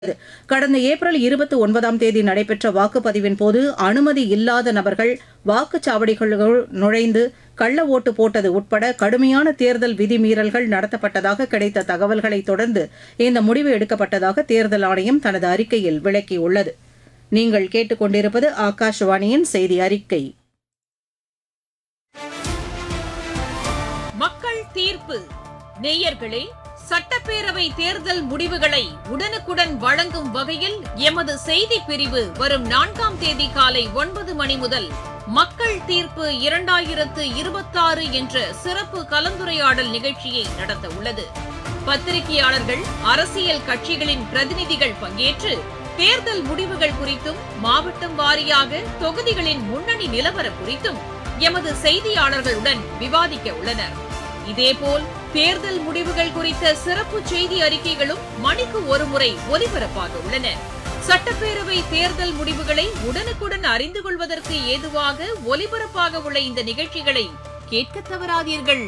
கடந்த ஏப்ரல் 29ஆம் தேதி நடைபெற்ற வாக்குப்பதிவின் போது அனுமதி இல்லாத நபர்கள் வாக்குச்சாவடிகளுக்குள் நுழைந்து கள்ள ஓட்டு போட்டது உட்பட கடுமையான தேர்தல் விதிமீறல்கள் நடத்தப்பட்டதாக கிடைத்த தகவல்களைத் தொடர்ந்து இந்த முடிவு எடுக்கப்பட்டதாக தேர்தல் ஆணையம் தனது அறிக்கையில் விளக்கியுள்ளது. நீங்கள் கேட்டுக் கொண்டிருப்பது ஆகாஷவாணியின் செய்தி அறிக்கை. மக்கள் தீர்ப்பு. நேயர்களே, சட்டப்பேரவை தேர்தல் முடிவுகளை உடனுக்குடன் வழங்கும் வகையில் எமது செய்திப் பிரிவு வரும் 4ஆம் தேதி காலை 9 மணி முதல் மக்கள் தீர்ப்பு 2026 என்ற சிறப்பு கலந்துரையாடல் நிகழ்ச்சியை நடத்த உள்ளது. பத்திரிகையாளர்கள், அரசியல் கட்சிகளின் பிரதிநிதிகள் பங்கேற்று தேர்தல் முடிவுகள் குறித்தும் மாவட்டம் வாரியாக தொகுதிகளின் முன்னணி நிலவரம் குறித்தும் எமது செய்தியாளர்களுடன் விவாதிக்க உள்ளனர். இதேபோல் தேர்தல் முடிவுகள் குறித்த சிறப்பு செய்தி அறிக்கைகளும் மணிக்கு ஒருமுறை ஒலிபரப்பாக உள்ளன. சட்டப்பேரவை தேர்தல் முடிவுகளை உடனுக்குடன் அறிந்து கொள்வதற்கு ஏதுவாக ஒலிபரப்பாக உள்ள இந்த நிகழ்ச்சிகளை கேட்க தவறாதீர்கள்.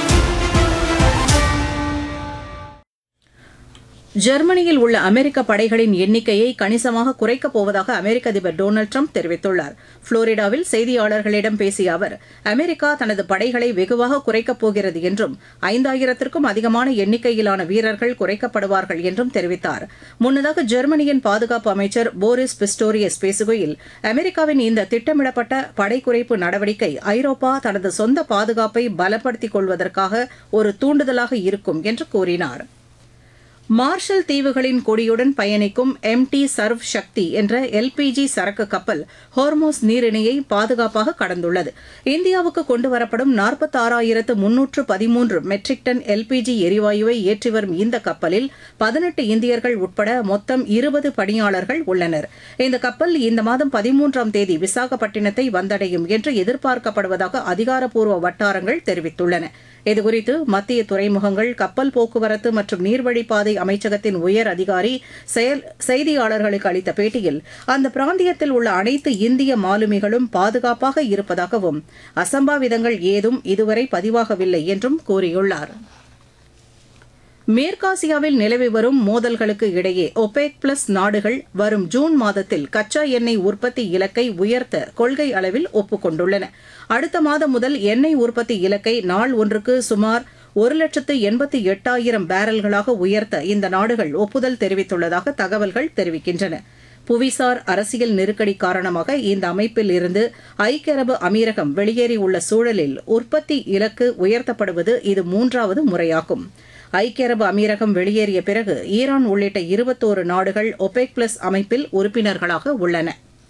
ஜெர்மனியில் உள்ள அமெரிக்க படைகளின் எண்ணிக்கையை கணிசமாக குறைக்கப் போவதாக அமெரிக்க அதிபர் டொனால்டு ட்ரம்ப் தெரிவித்துள்ளார். புளோரிடாவில் செய்தியாளர்களிடம் பேசிய அவர், அமெரிக்கா தனது படைகளை வெகுவாக குறைக்கப் போகிறது என்றும் 5000த்திற்கும் அதிகமான எண்ணிக்கையிலான வீரர்கள் குறைக்கப்படுவார்கள் என்றும் தெரிவித்தார். முன்னதாக ஜெர்மனியின் பாதுகாப்பு அமைச்சர் போரிஸ் பிஸ்டோரியஸ் பேசுகையில், அமெரிக்காவின் இந்த திட்டமிடப்பட்ட படை குறைப்பு நடவடிக்கை ஐரோப்பா தனது சொந்த பாதுகாப்பை பலப்படுத்திக் கொள்வதற்காக ஒரு தூண்டுதலாக இருக்கும் என்று கூறினார். மார்ஷல் தீவுகளின் கொடியுடன் பயணிக்கும் MT சர்வ் சக்தி என்ற LPG சரக்கு கப்பல் ஹோர்மோஸ் நீரிணையை பாதுகாப்பாக கடந்துள்ளது. இந்தியாவுக்கு கொண்டுவரப்படும் 46,313 மெட்ரிக் டன் LPG எரிவாயுவை ஏற்றி வரும் இந்த கப்பலில் 18 இந்தியர்கள் உட்பட மொத்தம் 20 பணியாளர்கள் உள்ளனர். இந்த கப்பல் இந்த மாதம் 13ஆம் தேதி விசாகப்பட்டினத்தை வந்தடையும் என்று எதிர்பார்க்கப்படுவதாக அதிகாரப்பூர்வ வட்டாரங்கள் தெரிவித்துள்ளன. இதுகுறித்து மத்திய துறைமுகங்கள், கப்பல் போக்குவரத்து மற்றும் நீர்வழிப்பாதை அமைச்சகத்தின் உயர் அதிகாரி செய்தியாளர்களுக்கு அளித்த பேட்டியில், அந்த பிராந்தியத்தில் உள்ள அனைத்து இந்திய மாலுமிகளும் பாதுகாப்பாக இருப்பதாகவும் அசம்பாவிதங்கள் ஏதும் இதுவரை பதிவாகவில்லை என்றும் கூறியுள்ளார். மேற்காசியாவில் நிலவி வரும் மோதல்களுக்கு இடையே ஒபேக் பிளஸ் நாடுகள் வரும் ஜூன் மாதத்தில் கச்சா எண்ணெய் உற்பத்தி இலக்கை உயர்த்த கொள்கை அளவில் ஒப்புக் கொண்டுள்ளன. அடுத்த மாதம் முதல் எண்ணெய் உற்பத்தி இலக்கை நாள் ஒன்றுக்கு சுமார் 1,88,000 பேரல்களாக உயர்த்த இந்த நாடுகள் ஒப்புதல் தெரிவித்துள்ளதாக தகவல்கள் தெரிவிக்கின்றன. புவிசார் அரசியல் நெருக்கடி காரணமாக இந்த அமைப்பில் இருந்து ஐக்கிய அரபு அமீரகம் வெளியேறியுள்ள சூழலில் உற்பத்தி இலக்கு உயர்த்தப்படுவது இது 3வது முறையாகும். ஐக்கிய அரபு அமீரகம் வெளியேறிய பிறகு ஈரான் உள்ளிட்ட 21 நாடுகள் ஒபேக் பிளஸ் அமைப்பில் உறுப்பினர்களாக உள்ளன.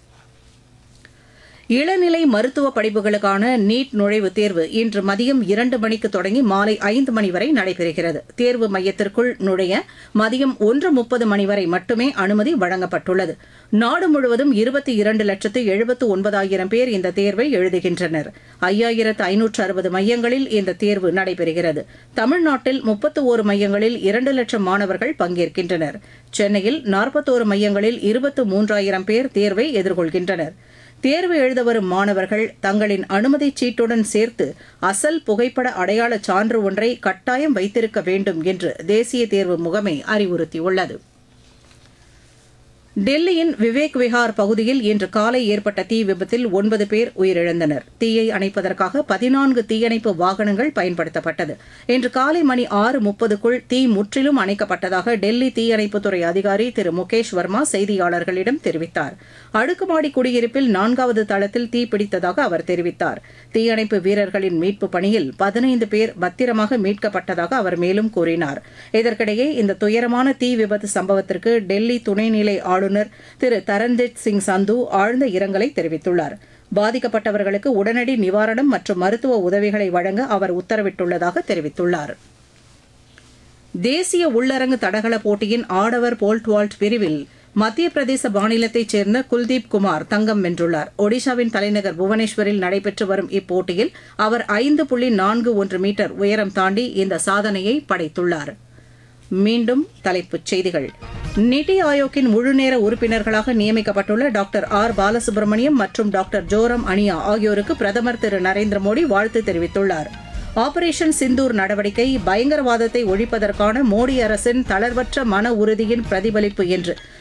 இளநிலை மருத்துவ படிப்புகளுக்கான நீட் நுழைவுத் தேர்வு இன்று மதியம் 2 மணிக்கு தொடங்கி மாலை 5 மணி வரை நடைபெறுகிறது. தேர்வு மையத்திற்குள் நுழைய மதியம் 1:30 மணி வரை மட்டுமே அனுமதி வழங்கப்பட்டுள்ளது. நாடு முழுவதும் 22,79,000 பேர் இந்த தேர்வை எழுதுகின்றனர். 5,560 மையங்களில் இந்த தேர்வு நடைபெறுகிறது. தமிழ்நாட்டில் 31 மையங்களில் 2 லட்சம் மாணவர்கள் பங்கேற்கின்றனர். சென்னையில் 41 மையங்களில் 23,000 பேர் தேர்வை எதிர்கொள்கின்றனர். தேர்வு எழுத வரும் மாணவர்கள் தங்களின் அனுமதிச் சீட்டுடன் சேர்த்து அசல் புகைப்பட அடையாள சான்று ஒன்றை கட்டாயம் வைத்திருக்க வேண்டும் என்று தேசிய தேர்வு முகமை அறிவுறுத்தியுள்ளது. டெல்லியின் விவேக் விஹார் பகுதியில் இன்று காலை ஏற்பட்ட தீ விபத்தில் 9 பேர் உயிரிழந்தனர். தீயை அணைப்பதற்காக 14 தீயணைப்பு வாகனங்கள் பயன்படுத்தப்பட்டது. இன்று காலை மணி 6:30க்குள் தீ முற்றிலும் அணைக்கப்பட்டதாக டெல்லி தீயணைப்புத்துறை அதிகாரி திரு முகேஷ் வர்மா செய்தியாளர்களிடம் தெரிவித்தார். அடுக்குமாடி குடியிருப்பில் 4வது தளத்தில் தீ பிடித்ததாக அவர் தெரிவித்தார். தீயணைப்பு வீரர்களின் மீட்புப் பணியில் 15 பேர் பத்திரமாக மீட்கப்பட்டதாக அவர் மேலும் கூறினார். இதற்கிடையே இந்த துயரமான தீ விபத்து சம்பவத்திற்கு டெல்லி துணைநிலை ஆளுநர் திரு தரன்ஜித் சிங் சந்து ஆழ்ந்த இரங்கலை தெரிவித்துள்ளார். பாதிக்கப்பட்டவர்களுக்கு உடனடி நிவாரணம் மற்றும் மருத்துவ உதவிகளை வழங்க அவர் உத்தரவிட்டுள்ளதாக தெரிவித்துள்ளார். தேசிய உள்ளரங்கு தடகள போட்டியின் ஆடவர் போல்ட் வால்ட் பிரிவில் மத்திய பிரதேச மாநிலத்தைச் சேர்ந்த குல்தீப் குமார் தங்கம் வென்றுள்ளார். ஒடிஷாவின் தலைநகர் புவனேஸ்வரில் நடைபெற்று வரும் இப்போட்டியில் அவர் 5.41 மீட்டர் உயரம் தாண்டி இந்த சாதனையை படைத்துள்ளார். மீண்டும் தலைப்புச் செய்திகள். நிதி ஆயோக்கின் முழுநேர உறுப்பினர்களாக நியமிக்கப்பட்டுள்ள டாக்டர் ஆர் பாலசுப்ரமணியம் மற்றும் டாக்டர் ஜோரம் அனியா ஆகியோருக்கு பிரதமர் திரு நரேந்திர மோடி வாழ்த்து தெரிவித்துள்ளார். ஆபரேஷன் சிந்தூர் நடவடிக்கை பயங்கரவாதத்தை ஒழிப்பதற்கான மோடி அரசின் தளர்வற்ற மன உறுதியின் பிரதிபலிப்பு என்று